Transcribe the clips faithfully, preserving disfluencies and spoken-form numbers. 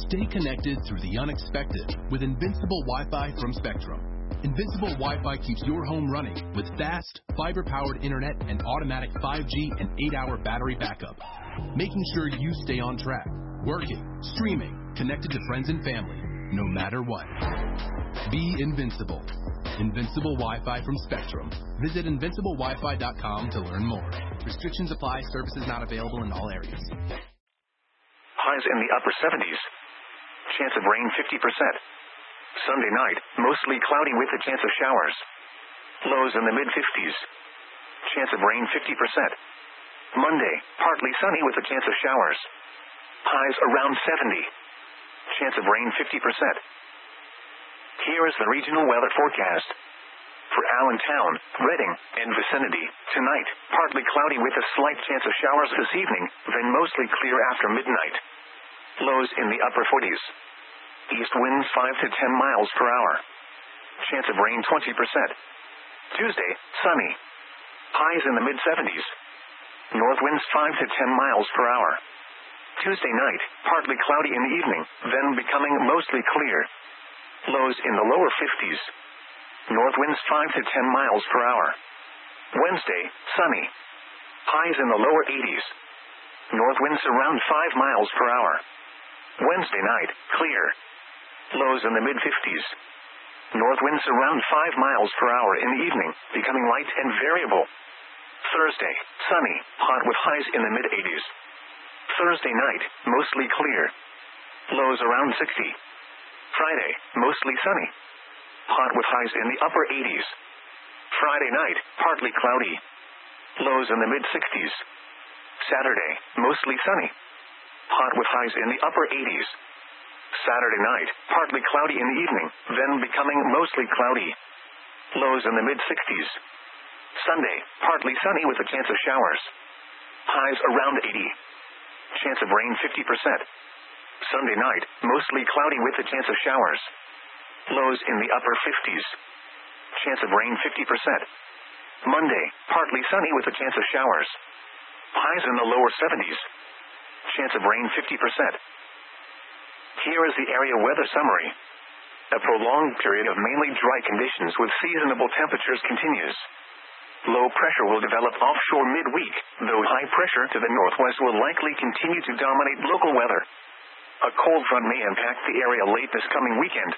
Stay connected through the unexpected with Invincible Wi-Fi from Spectrum. Invincible Wi-Fi keeps your home running with fast, fiber-powered internet and automatic five G and eight hour battery backup, making sure you stay on track, working, streaming, connected to friends and family, no matter what. Be invincible. Invincible Wi-Fi from Spectrum. Visit invincible wi fi dot com to learn more. Restrictions apply. Services not available in all areas. Highs in the upper seventies. Chance of rain fifty percent. Sunday night, mostly cloudy with a chance of showers. Lows in the mid-fifties. Chance of rain fifty percent. Monday, partly sunny with a chance of showers. Highs around seventy. Chance of rain fifty percent. Here is the regional weather forecast. For Allentown, Reading, and vicinity, tonight, partly cloudy with a slight chance of showers this evening, then mostly clear after midnight. Lows in the upper forties. East winds five to ten miles per hour. Chance of rain twenty percent. Tuesday, sunny. Highs in the mid-seventies. North winds five to ten miles per hour. Tuesday night, partly cloudy in the evening, then becoming mostly clear. Lows in the lower fifties. North winds five to ten miles per hour. Wednesday, sunny. Highs in the lower eighties. North winds around five miles per hour. Wednesday night, clear. Lows in the mid-fifties. North winds around five miles per hour in the evening, becoming light and variable. Thursday, sunny, hot with highs in the mid-eighties. Thursday night, mostly clear. Lows around sixty. Friday, mostly sunny. Hot with highs in the upper eighties. Friday night, partly cloudy. Lows in the mid-sixties. Saturday, mostly sunny. Hot with highs in the upper eighties. Saturday night, partly cloudy in the evening, then becoming mostly cloudy. Lows in the mid-sixties. Sunday, partly sunny with a chance of showers. Highs around eighty. Chance of rain fifty percent. Sunday night, mostly cloudy with a chance of showers. Lows in the upper fifties. Chance of rain fifty percent. Monday, partly sunny with a chance of showers. Highs in the lower seventies. Chance of rain fifty percent. Here is the area weather summary. A prolonged period of mainly dry conditions with seasonable temperatures continues. Low pressure will develop offshore midweek, though high pressure to the northwest will likely continue to dominate local weather. A cold front may impact the area late this coming weekend.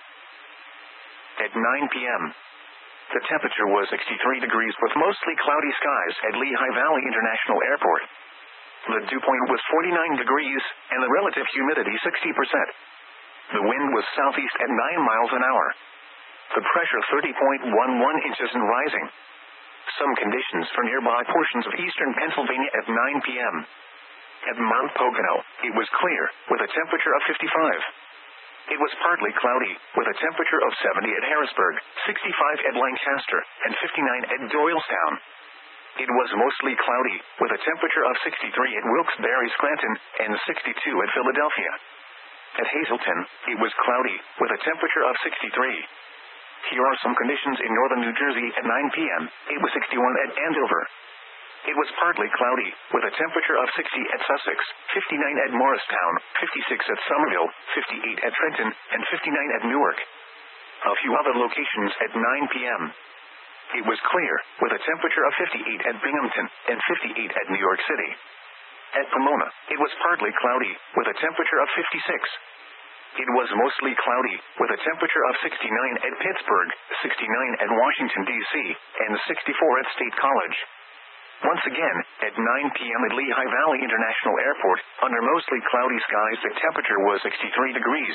At nine p m, the temperature was sixty-three degrees with mostly cloudy skies at Lehigh Valley International Airport. The dew point was forty-nine degrees, and the relative humidity sixty percent. The wind was southeast at nine miles an hour. The pressure thirty point one one inches and rising. Some conditions for nearby portions of eastern Pennsylvania at nine p m At Mount Pocono, it was clear, with a temperature of fifty-five. It was partly cloudy, with a temperature of seventy at Harrisburg, sixty-five at Lancaster, and fifty-nine at Doylestown. It was mostly cloudy, with a temperature of sixty-three at Wilkes-Barre, Scranton, and sixty-two at Philadelphia. At Hazleton, it was cloudy, with a temperature of sixty-three. Here are some conditions in northern New Jersey at nine p m It was sixty-one at Andover. It was partly cloudy, with a temperature of sixty at Sussex, fifty-nine at Morristown, fifty-six at Somerville, fifty-eight at Trenton, and fifty-nine at Newark. A few other locations at nine p m It was clear, with a temperature of fifty-eight at Binghamton, and fifty-eight at New York City. At Pomona, it was partly cloudy, with a temperature of fifty-six. It was mostly cloudy, with a temperature of sixty-nine at Pittsburgh, sixty-nine at Washington, D C, and sixty-four at State College. Once again, at nine p m at Lehigh Valley International Airport, under mostly cloudy skies, the temperature was sixty-three degrees.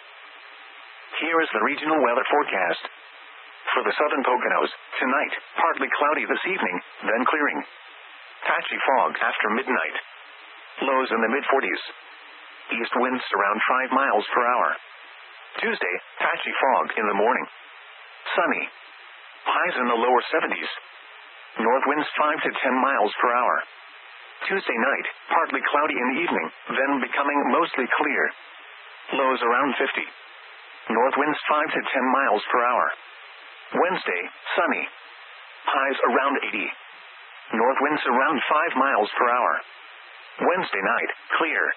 Here is the regional weather forecast. For the southern Poconos, tonight, partly cloudy this evening, then clearing. Patchy fog after midnight. Lows in the mid-forties. East winds around five miles per hour. Tuesday, patchy fog in the morning. Sunny. Highs in the lower seventies. North winds five to ten miles per hour. Tuesday night, partly cloudy in the evening, then becoming mostly clear. Lows around fifty. North winds five to ten miles per hour. Wednesday, sunny. Highs around eighty. North winds around five miles per hour. Wednesday night, clear.